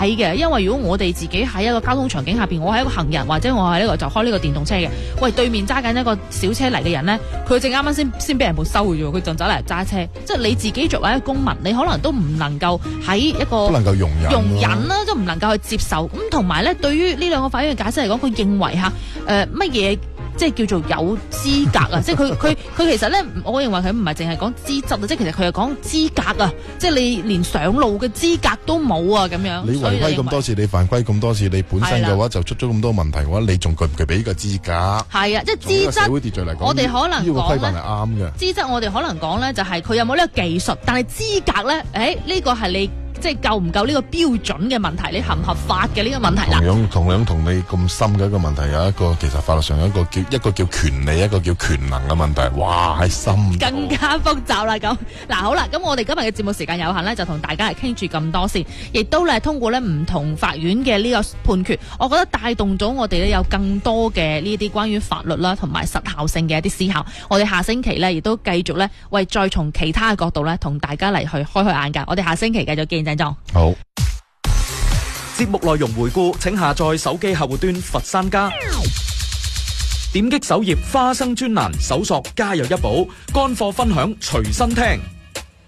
嘅，因為如果我哋自己喺一個交通場景下邊，我係一個行人或者我係呢個就開呢個電動車嘅，喂，對面揸緊一個小車嚟嘅人呢，佢正啱啱先俾人部收嘅啫，佢就走嚟揸車，即係你自己作為一個公民，你可能都唔能夠喺一個不能夠容忍啦，都唔能夠去接受。咁同埋咧，對於呢兩個法院嘅解釋嚟講，佢認為乜嘢即係叫做有資格啊？即係佢其實咧，我認為佢唔係淨係講資質啊，即係其實佢係講資格啊，即係你連上路嘅資格都冇啊咁樣。 你違規咁多次，你犯規咁多次，你本身嘅話就出咗咁多問題嘅話，你仲具唔具備呢個資格？係啊，即係資質。社會秩序嚟講，我哋可能呢個規範係啱嘅。 資質我哋可能講咧，就係佢有冇呢個技術，但係資格咧，呢個係你。即係夠唔夠呢個標準嘅問題，你合唔合法嘅呢個問題啦。 同樣同你咁深嘅一個問題，有一個其實法律上有一個叫權利，一個叫權能嘅問題，哇，係深更加複雜啦咁。嗱好啦，咁我哋今日嘅節目時間有限咧，就同大家嚟傾住咁多先，亦都咧通過咧唔同法院嘅呢個判決，我覺得帶動咗我哋咧有更多嘅呢啲關於法律啦同埋實效性嘅一啲思考。我哋下星期咧亦都繼續咧為再從其他嘅角度咧同大家嚟去開眼界。我哋下星期繼續見證。 好， 節目內容回顧，請下載手機客戶端佛山家，點擊首頁花生專欄，搜索家有一寶，乾貨分享隨身聽。